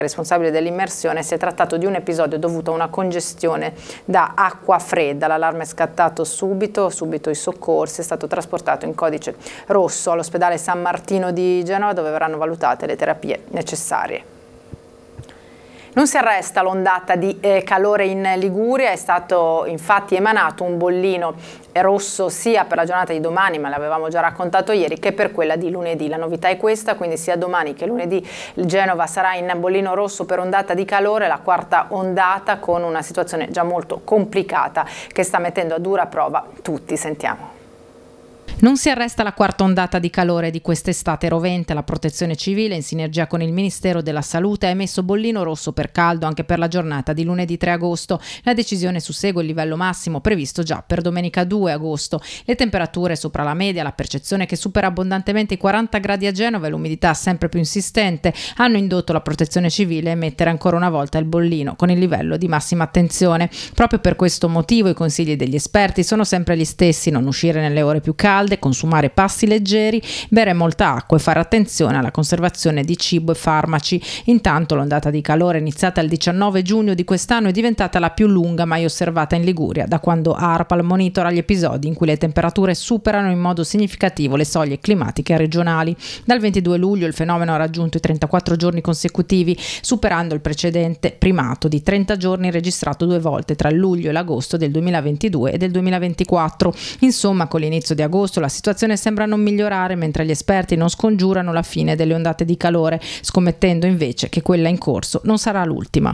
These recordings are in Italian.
responsabile dell'immersione, si è trattato di un episodio dovuto a una congestione da acqua fredda. L'allarme è scattato subito i soccorsi, è stato trasportato in codice rosso all'ospedale San Martino di Genova, dove verranno valutate le terapie necessarie. Non si arresta l'ondata di calore in Liguria, è stato infatti emanato un bollino rosso sia per la giornata di domani, ma l'avevamo già raccontato ieri, che per quella di lunedì. La novità è questa, quindi sia domani che lunedì Genova sarà in bollino rosso per ondata di calore, la quarta ondata, con una situazione già molto complicata che sta mettendo a dura prova tutti. Sentiamo. Non si arresta la quarta ondata di calore di quest'estate rovente. La Protezione Civile, in sinergia con il Ministero della Salute, ha emesso bollino rosso per caldo anche per la giornata di lunedì 3 agosto. La decisione sussegue il livello massimo previsto già per domenica 2 agosto. Le temperature sopra la media, la percezione che supera abbondantemente i 40 gradi a Genova e l'umidità sempre più insistente hanno indotto la Protezione Civile a emettere ancora una volta il bollino con il livello di massima attenzione. Proprio per questo motivo i consigli degli esperti sono sempre gli stessi: non uscire nelle ore più calde, consumare pasti leggeri, bere molta acqua e fare attenzione alla conservazione di cibo e farmaci. Intanto l'ondata di calore iniziata il 19 giugno di quest'anno è diventata la più lunga mai osservata in Liguria da quando ARPAL monitora gli episodi in cui le temperature superano in modo significativo le soglie climatiche regionali. Dal 22 luglio il fenomeno ha raggiunto i 34 giorni consecutivi, superando il precedente primato di 30 giorni registrato 2 volte tra il luglio e l'agosto del 2022 e del 2024. Insomma, con l'inizio di agosto la situazione sembra non migliorare, mentre gli esperti non scongiurano la fine delle ondate di calore, scommettendo invece che quella in corso non sarà l'ultima.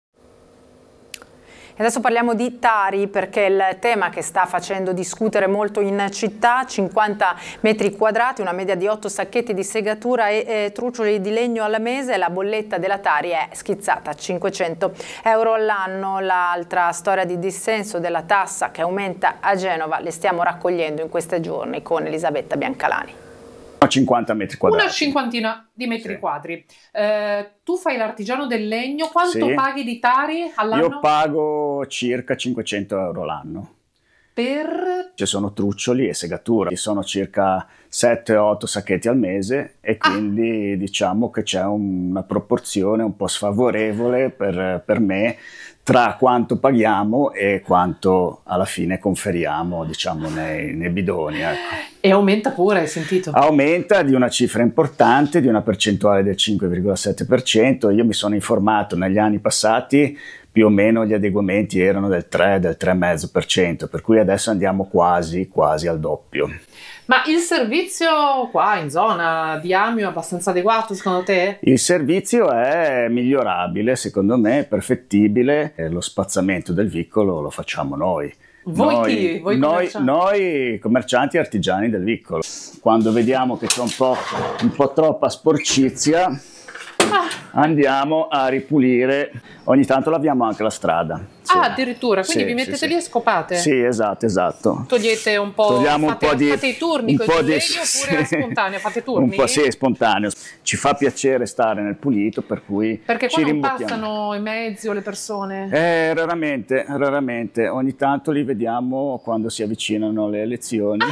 E adesso parliamo di Tari, perché il tema che sta facendo discutere molto in città: 50 metri quadrati, una media di 8 sacchetti di segatura e trucioli di legno al mese. La bolletta della Tari è schizzata a 500 euro all'anno. L'altra storia di dissenso della tassa che aumenta a Genova le stiamo raccogliendo in questi giorni con Elisabetta Biancalani. 50 metri quadrati. Una cinquantina di metri quadri. Tu fai l'artigiano del legno, quanto paghi di Tari all'anno? Io pago circa 500 euro l'anno. Ci sono truccioli e segatura, ci sono circa 7-8 sacchetti al mese e quindi diciamo che c'è una proporzione un po' sfavorevole per me tra quanto paghiamo e quanto alla fine conferiamo, diciamo, nei bidoni, ecco. E aumenta pure, hai sentito? Aumenta di una cifra importante, di una percentuale del 5,7%. Io mi sono informato negli anni passati, più o meno gli adeguamenti erano del 3,5%, per cui adesso andiamo quasi al doppio. Ma il servizio qua in zona di Amio è abbastanza adeguato secondo te? Il servizio è migliorabile, secondo me è perfettibile, lo spazzamento del vicolo lo facciamo noi. Voi commercianti? Noi commercianti e artigiani del vicolo. Quando vediamo che c'è un po' troppa sporcizia, andiamo a ripulire, ogni tanto laviamo anche la strada. Sì. Addirittura, quindi vi mettete lì e scopate? Sì, esatto. Togliete un po', fate i turni con il legno oppure è spontaneo, fate turni? Un po' sì, è spontaneo. Ci fa piacere stare nel pulito, per cui perché ci qua non rimbocchiamo. passano i mezzi o le persone? Raramente. Ogni tanto li vediamo quando si avvicinano le elezioni.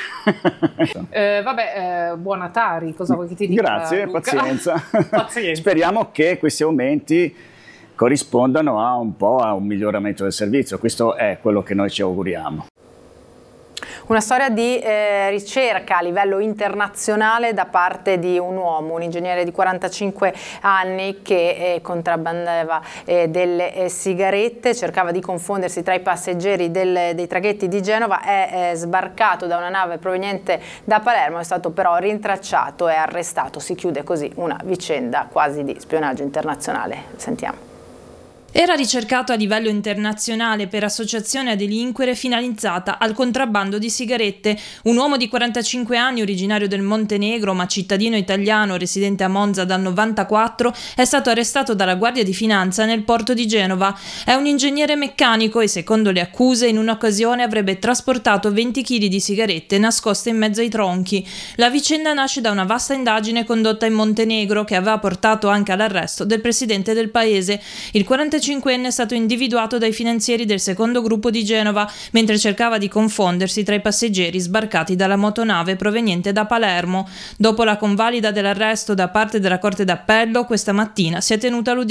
Buona Tari, cosa vuoi che ti dica? Grazie, Luca? Pazienza. Speriamo che questi aumenti corrispondano a un miglioramento del servizio. Questo è quello che noi ci auguriamo. Una storia di ricerca a livello internazionale da parte di un uomo, un ingegnere di 45 anni che contrabbandava delle sigarette, cercava di confondersi tra i passeggeri dei traghetti di Genova, è sbarcato da una nave proveniente da Palermo, è stato però rintracciato e arrestato. Si chiude così una vicenda quasi di spionaggio internazionale. Sentiamo. Era ricercato a livello internazionale per associazione a delinquere finalizzata al contrabbando di sigarette. Un uomo di 45 anni, originario del Montenegro ma cittadino italiano residente a Monza dal 94, è stato arrestato dalla Guardia di Finanza nel porto di Genova. È un ingegnere meccanico e, secondo le accuse, in un'occasione avrebbe trasportato 20 kg di sigarette nascoste in mezzo ai tronchi. La vicenda nasce da una vasta indagine condotta in Montenegro che aveva portato anche all'arresto del presidente del paese. Il 45enne è stato individuato dai finanzieri del secondo gruppo di Genova mentre cercava di confondersi tra i passeggeri sbarcati dalla motonave proveniente da Palermo. Dopo la convalida dell'arresto da parte della Corte d'Appello, questa mattina si è tenuta l'udienza